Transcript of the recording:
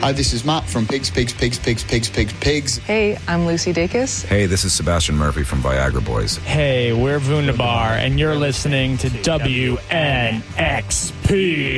Hi, this is Matt from Pigs. Hey, I'm Lucy Dacus. Hey, this is Sebastian Murphy from Viagra Boys. Hey, we're Vundabar, and you're listening to WNXP.